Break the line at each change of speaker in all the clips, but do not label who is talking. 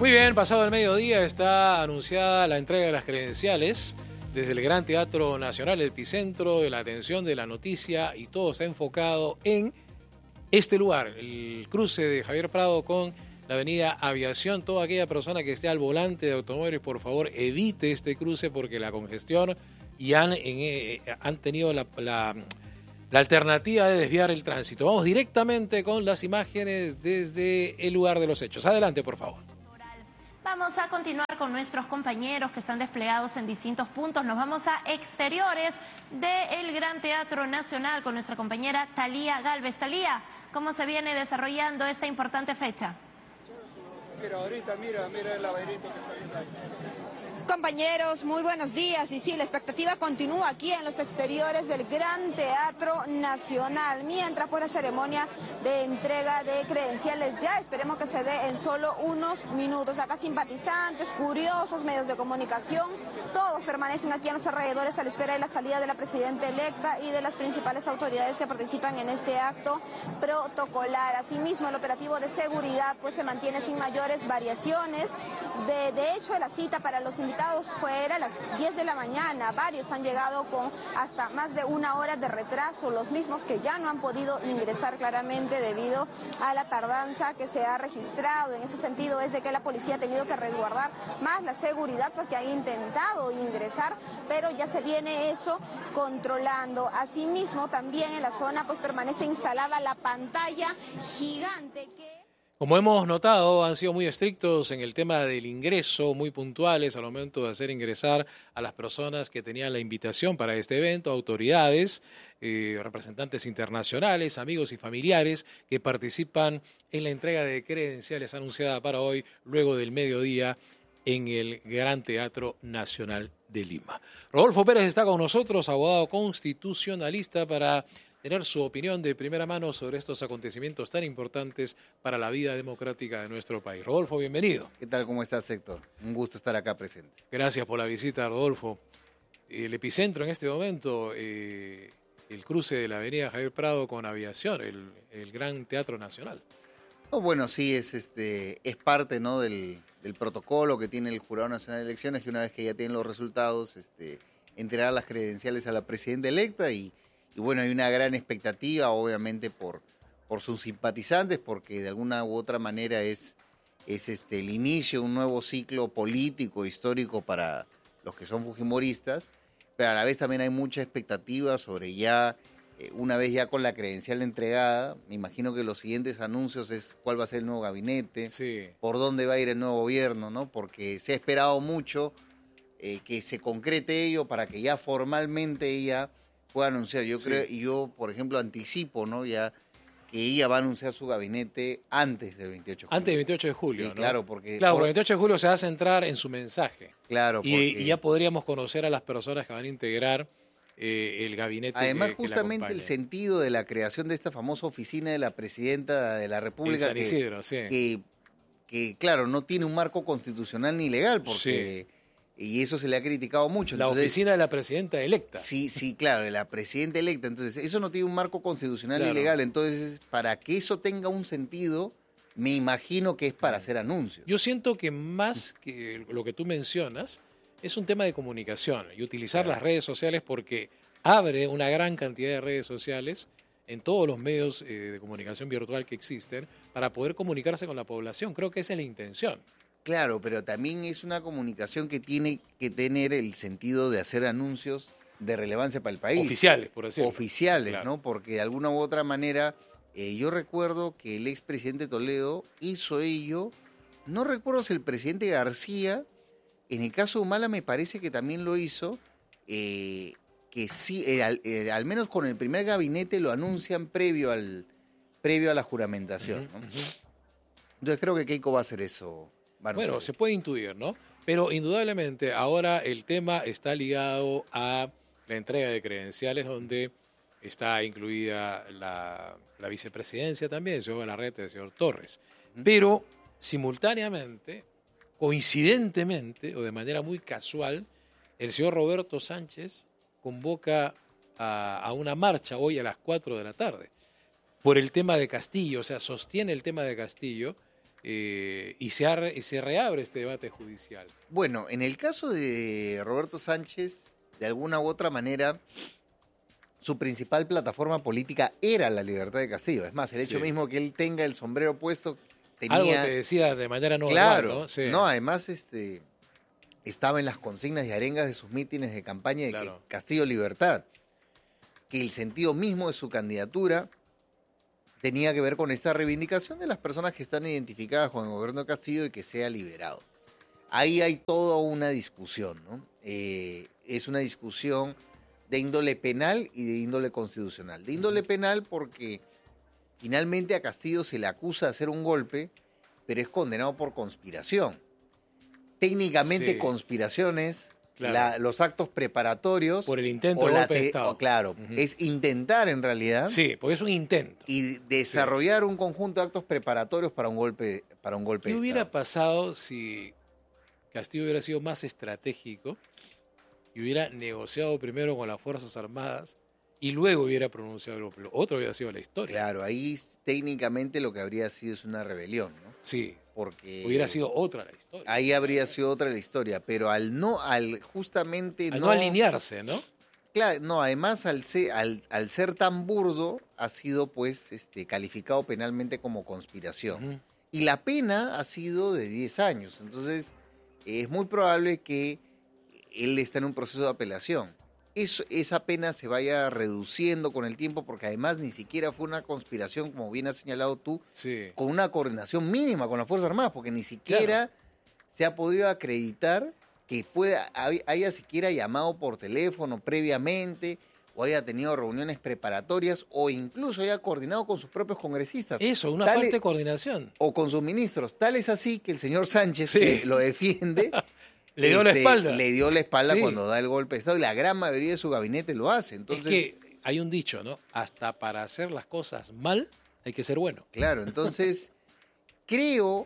Muy bien, pasado el mediodía está anunciada la entrega de las credenciales desde el Gran Teatro Nacional, el epicentro de la atención de la noticia, y todo está enfocado en este lugar, el cruce de Javier Prado con la avenida Aviación. Toda aquella persona que esté al volante de automóviles, por favor, evite este cruce porque la congestión y han tenido la alternativa de desviar el tránsito. Vamos directamente con las imágenes desde el lugar de los hechos. Adelante, por favor.
Vamos a continuar con nuestros compañeros que están desplegados en distintos puntos. Nos vamos a exteriores del Gran Teatro Nacional con nuestra compañera Talía Galvez. Talía, ¿cómo se viene desarrollando esta importante fecha?
Mira, ahorita, mira el laberinto que está viendo ahí.
Compañeros, muy buenos días. Y sí, la expectativa continúa aquí en los exteriores del Gran Teatro Nacional, mientras por la ceremonia de entrega de credenciales ya esperemos que se dé en solo unos minutos. Acá simpatizantes, curiosos, medios de comunicación, todos permanecen aquí en los alrededores a la espera de la salida de la presidenta electa y de las principales autoridades que participan en este acto protocolar. Asimismo, el operativo de seguridad pues se mantiene sin mayores variaciones. De hecho, la cita para los invitados fuera a las 10 de la mañana. Varios han llegado con hasta más de una hora de retraso, los mismos que ya no han podido ingresar claramente debido a la tardanza que se ha registrado. En ese sentido es de que la policía ha tenido que resguardar más la seguridad porque han intentado ingresar, pero ya se viene eso controlando. Asimismo, también en la zona pues permanece instalada la pantalla gigante que...
Como hemos notado, han sido muy estrictos en el tema del ingreso, muy puntuales al momento de hacer ingresar a las personas que tenían la invitación para este evento, autoridades, representantes internacionales, amigos y familiares que participan en la entrega de credenciales anunciada para hoy, luego del mediodía, en el Gran Teatro Nacional de Lima. Rodolfo Pérez está con nosotros, abogado constitucionalista, para tener su opinión de primera mano sobre estos acontecimientos tan importantes para la vida democrática de nuestro país. Rodolfo, bienvenido.
¿Qué tal? ¿Cómo estás, Héctor? Un gusto estar acá presente.
Gracias por la visita, Rodolfo. El epicentro en este momento, el cruce de la avenida Javier Prado con Aviación, el Gran Teatro Nacional.
Oh, bueno, sí, es parte, ¿no?, del protocolo que tiene el Jurado Nacional de Elecciones, que una vez que ya tienen los resultados, entregar las credenciales a la presidenta electa y bueno, hay una gran expectativa, obviamente, por sus simpatizantes, porque de alguna u otra manera es el inicio de un nuevo ciclo político, histórico para los que son fujimoristas, pero a la vez también hay mucha expectativa sobre ya, una vez ya con la credencial entregada, me imagino que los siguientes anuncios es cuál va a ser el nuevo gabinete,
sí,
por dónde va a ir el nuevo gobierno, ¿no? Porque se ha esperado mucho que se concrete ello para que ya formalmente ella pueda anunciar. Yo creo, y yo, por ejemplo, anticipo, ¿no?, ya que ella va a anunciar su gabinete antes del 28 de julio.
Antes del 28 de julio,
sí,
¿no?
Claro, porque
el 28 de julio se va a centrar en su mensaje.
Claro,
y ya podríamos conocer a las personas que van a integrar el gabinete.
Además,
que
justamente el sentido de la creación de esta famosa oficina de la presidenta de la República,
San Isidro,
que, claro, no tiene un marco constitucional ni legal, porque... Sí. Y eso se le ha criticado mucho.
La oficina de la presidenta electa.
Sí, claro, de la presidenta electa. Entonces, eso no tiene un marco constitucional ni legal. Entonces, para que eso tenga un sentido, me imagino que es para hacer anuncios.
Yo siento que más que lo que tú mencionas, es un tema de comunicación y utilizar las redes sociales, porque abre una gran cantidad de redes sociales en todos los medios de comunicación virtual que existen para poder comunicarse con la población. Creo que esa es la intención.
Claro, pero también es una comunicación que tiene que tener el sentido de hacer anuncios de relevancia para el país.
Oficiales, por decirlo.
Oficiales,
claro,
¿no? Porque de alguna u otra manera, yo recuerdo que el expresidente Toledo hizo ello, no recuerdo si el presidente García, en el caso de Humala me parece que también lo hizo, que sí, al menos con el primer gabinete lo anuncian previo a la juramentación, ¿no? Entonces creo que Keiko va a hacer eso.
Bueno, se puede intuir, ¿no? Pero indudablemente ahora el tema está ligado a la entrega de credenciales, donde está incluida la vicepresidencia también, el señor Galarreta y el señor Torres. Pero simultáneamente, coincidentemente o de manera muy casual, el señor Roberto Sánchez convoca a una marcha hoy a las 4 de la tarde por el tema de Castillo, o sea, sostiene el tema de Castillo, y se reabre este debate judicial.
Bueno, en el caso de Roberto Sánchez, de alguna u otra manera, su principal plataforma política era la libertad de Castillo. Es más, el hecho mismo que él tenga el sombrero puesto tenía...
Algo te decía de manera no
claro,
verbal, ¿no? Sí.
No, además estaba en las consignas y arengas de sus mítines de campaña de
Claro.
que Castillo libertad, que el sentido mismo de su candidatura tenía que ver con esta reivindicación de las personas que están identificadas con el gobierno de Castillo y que sea liberado. Ahí hay toda una discusión, ¿no? Es una discusión de índole penal y de índole constitucional. De índole penal porque finalmente a Castillo se le acusa de hacer un golpe, pero es condenado por conspiración. Técnicamente
Sí.
conspiraciones,
Claro.
los actos preparatorios...
Por el intento
o
de
la
golpe de Estado.
claro,
Ujú.
es intentar en realidad
Sí, porque es un intento.
y desarrollar un conjunto de actos preparatorios para un golpe
¿Qué
de
hubiera
Estado.
pasado si Castillo hubiera sido más estratégico y hubiera negociado primero con las Fuerzas Armadas y luego hubiera pronunciado el golpe? Otro hubiera sido la historia.
Claro, ahí técnicamente lo que habría sido es una rebelión, ¿no?
Sí,
Porque
hubiera sido otra la historia.
ahí habría sido otra la historia, pero al justamente
Al no alinearse, ¿no?
Claro, no, además al ser tan burdo ha sido pues calificado penalmente como conspiración.
Ujú.
Y la pena ha sido de 10 años. Entonces, es muy probable que él está en un proceso de apelación. Esa pena se vaya reduciendo con el tiempo, porque además ni siquiera fue una conspiración, como bien has señalado tú,
Sí.
con una coordinación mínima con las Fuerzas Armadas, porque ni siquiera se ha podido acreditar que haya siquiera llamado por teléfono previamente, o haya tenido reuniones preparatorias, o incluso haya coordinado con sus propios congresistas.
Eso, una
Tal
falta
e-
de coordinación.
O con sus ministros. Tal es así que el señor Sánchez,
Sí.
que lo defiende,
Le dio la espalda.
le dio la espalda
Sí.
cuando da el golpe de Estado, y la gran mayoría de su gabinete lo hace. Entonces,
Es que hay un dicho, ¿no? Hasta para hacer las cosas mal hay que ser bueno.
claro, entonces creo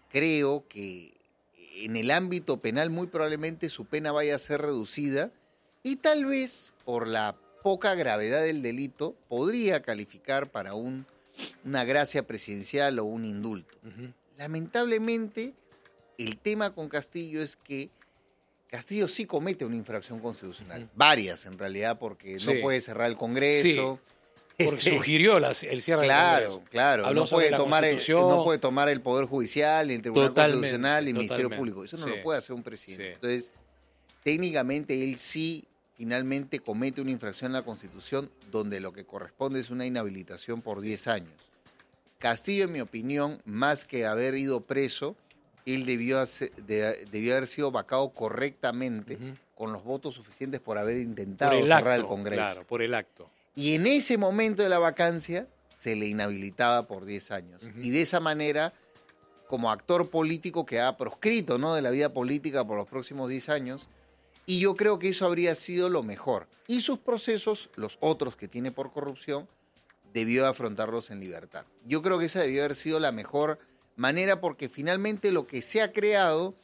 que en el ámbito penal muy probablemente su pena vaya a ser reducida, y tal vez por la poca gravedad del delito podría calificar para una gracia presidencial o un indulto.
Ujú.
Lamentablemente, el tema con Castillo es que Castillo sí comete una infracción constitucional.
Ujú.
Varias, en realidad, porque
Sí.
no puede cerrar el Congreso.
Porque sugirió el cierre del
Claro,
Congreso.
claro.
Habló
No
sobre
puede,
la
tomar
Constitución.
no puede tomar el Poder Judicial, ni el Tribunal
Totalmente,
Constitucional, ni el Ministerio
totalmente.
Público. Eso no
Sí.
lo puede hacer un presidente.
Sí.
Entonces, técnicamente él sí finalmente comete una infracción a la Constitución, donde lo que corresponde es una inhabilitación por 10 años. Castillo, en mi opinión, más que haber ido preso, él debió haber sido vacado correctamente,
Ujú.
con los votos suficientes por haber intentado
Por el
cerrar
acto,
el Congreso.
claro, por el acto.
Y en ese momento de la vacancia se le inhabilitaba por 10 años.
Ujú.
Y de esa manera, como actor político, quedaba proscrito, ¿no?, de la vida política por los próximos 10 años. Y yo creo que eso habría sido lo mejor. Y sus procesos, los otros que tiene por corrupción, debió afrontarlos en libertad. Yo creo que esa debió haber sido la mejor manera, porque finalmente lo que se ha creado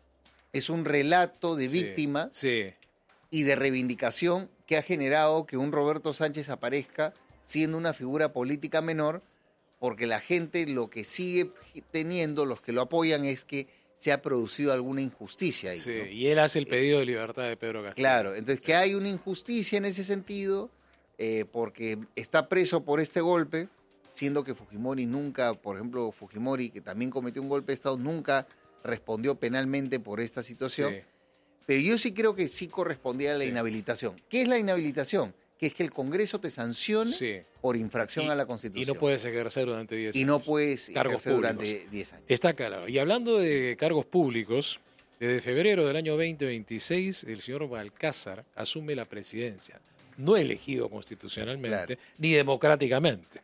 es un relato de víctima
Sí.
y de reivindicación que ha generado que un Roberto Sánchez aparezca siendo una figura política menor, porque la gente lo que sigue teniendo, los que lo apoyan, es que se ha producido alguna injusticia ahí,
Sí,
¿no?
y él hace el pedido de libertad de Pedro Castillo.
Claro, entonces que hay una injusticia en ese sentido, porque está preso por este golpe, siendo que Fujimori nunca, por ejemplo, Fujimori, que también cometió un golpe de Estado, nunca respondió penalmente por esta situación.
Sí.
Pero yo sí creo que sí correspondía a la
Sí.
inhabilitación. ¿Qué es la inhabilitación? Que es que el Congreso te sancione
Sí.
por infracción
Y-
a la
Y
Constitución.
no puedes ejercer durante 10 años.
Y no puedes
Cargos
ejercer durante
públicos.
10 años.
Está claro. Y hablando de cargos públicos, desde febrero del año 2026, el señor Balcázar asume la presidencia, no elegido constitucionalmente
Claro.
ni democráticamente.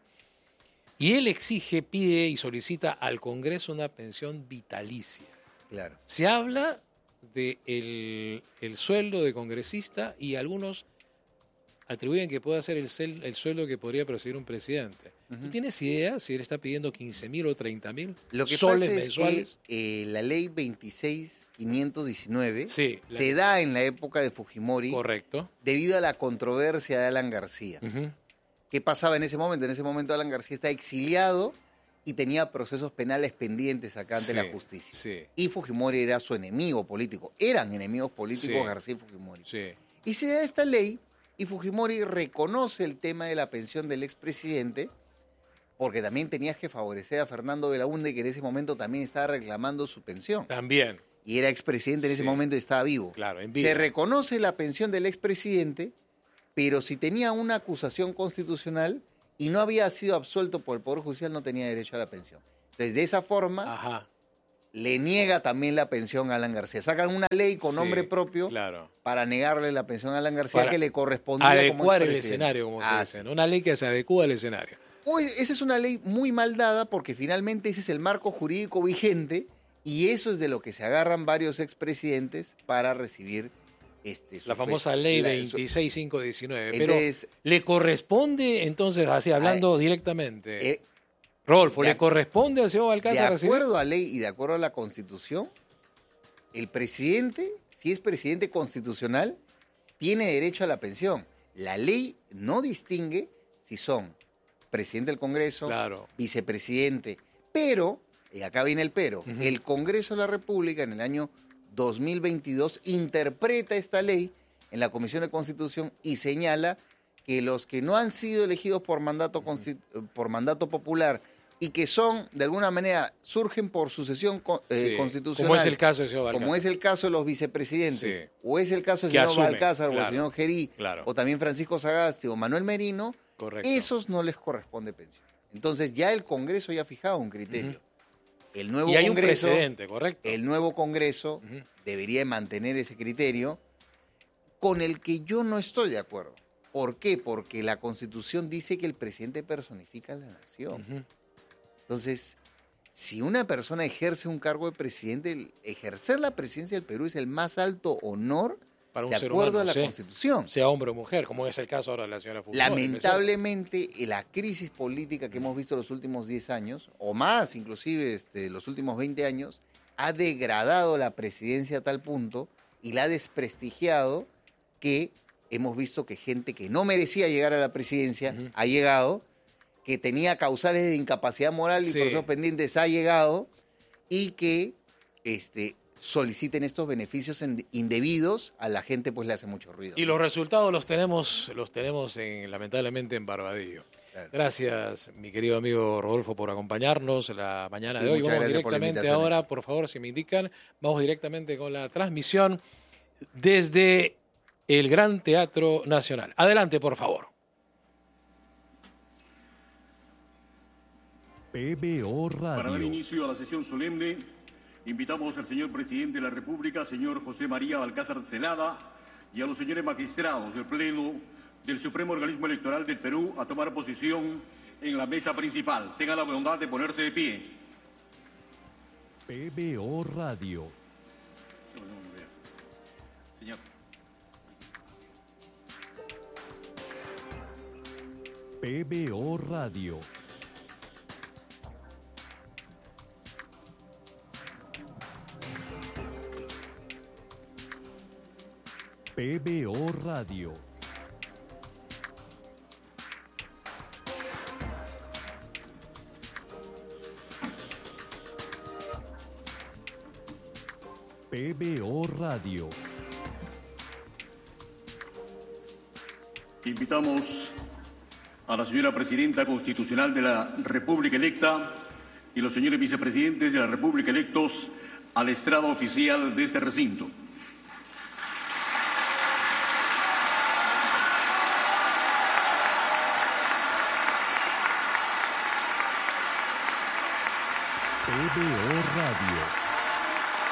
Y él exige, pide y solicita al Congreso una pensión vitalicia.
Claro.
Se habla de el sueldo de congresista y algunos atribuyen que pueda ser el sueldo que podría percibir un presidente. ¿Tú tienes idea si él está pidiendo 15.000 o 30.000
Lo que
soles
pasa es
mensuales?
que la ley 26.519
Sí,
se da en la época de Fujimori
correcto.
debido a la controversia de Alan García.
Ujú.
¿Qué pasaba en ese momento? En ese momento Alan García está exiliado y tenía procesos penales pendientes acá ante la justicia.
Sí.
Y Fujimori era su enemigo político. Eran enemigos políticos
Sí.
García y Fujimori.
Sí.
Y se da esta ley y Fujimori reconoce el tema de la pensión del expresidente porque también tenías que favorecer a Fernando Belaúnde, que en ese momento también estaba reclamando su pensión.
También.
Y era expresidente en ese
Sí.
momento y estaba vivo.
Claro, en vida.
Se reconoce la pensión del expresidente, pero si tenía una acusación constitucional y no había sido absuelto por el Poder Judicial, no tenía derecho a la pensión. Entonces, de esa forma,
Ajá.
le niega también la pensión a Alan García. Sacan una ley con
Sí,
nombre propio
claro.
para negarle la pensión a Alan García
Para
que le correspondía como
adecuar el
expresidente.
escenario, como se
Así
dice,
es.
¿no? Una ley que se adecua al escenario.
Pues, esa es una ley muy mal dada porque finalmente ese es el marco jurídico vigente y eso es de lo que se agarran varios expresidentes para recibir
La famosa ley
la-
26519. Pero
Entonces,
le corresponde, entonces, así hablando directamente,
eh,
Rodolfo,
de
¿le
ac-
corresponde al señor
de
Balcázar recibir?
acuerdo a ley y de acuerdo a la Constitución, el presidente, si es presidente constitucional, tiene derecho a la pensión. La ley no distingue si son presidente del Congreso,
Claro.
vicepresidente, pero, y acá viene el pero, el Congreso de la República en el año 2022 interpreta esta ley en la Comisión de Constitución y señala que los que no han sido elegidos por mandato popular y que son, de alguna manera, surgen por sucesión
Sí,
constitucional,
como es el caso del señor Balcázar.
como es el caso de los vicepresidentes,
Sí.
o es el caso del
Que
señor
asumen,
Balcázar o
claro,
el señor Gerí,
claro.
o también Francisco Sagasti o Manuel Merino,
Correcto.
esos no les corresponde pensión. Entonces ya el Congreso ya ha fijado un criterio. El nuevo
Y hay
Congreso,
un precedente, ¿correcto?
el nuevo Congreso
Ujú.
debería mantener ese criterio con el que yo no estoy de acuerdo. ¿Por qué? Porque la Constitución dice que el presidente personifica a la nación.
Ujú.
Entonces, si una persona ejerce un cargo de presidente, ejercer la presidencia del Perú es el más alto honor
Para un
de
ser
acuerdo
humano,
a la
sí.
Constitución.
Sea hombre o mujer, como es el caso ahora de la señora Fujimori.
Lamentablemente, la crisis política que hemos visto los últimos 10 años, o más inclusive los últimos 20 años, ha degradado la presidencia a tal punto y la ha desprestigiado que hemos visto que gente que no merecía llegar a la presidencia ha llegado, que tenía causales de incapacidad moral y
Sí.
procesos pendientes ha llegado, y que soliciten estos beneficios indebidos, a la gente pues le hace mucho ruido.
Y los resultados los tenemos lamentablemente en Barbadillo.
Claro.
Gracias, mi querido amigo Rodolfo, por acompañarnos la mañana
Sí,
de hoy.
muchas
Vamos
gracias por la
directamente
invitación.
ahora, por favor, si me indican, vamos directamente con la transmisión desde el Gran Teatro Nacional. Adelante, por favor.
PBO
Para dar
Radio.
inicio a la sesión solemne, invitamos al señor presidente de la República, señor José María Balcázar Zelada, y a los señores magistrados del Pleno del Supremo Organismo Electoral del Perú a tomar posición en la mesa principal. Tengan la bondad de ponerse de pie.
PBO Radio.
Señor.
PBO Radio. PBO Radio. PBO Radio.
Invitamos a la señora presidenta constitucional de la República electa y los señores vicepresidentes de la República electos al estrado oficial de este recinto.
PBO Radio.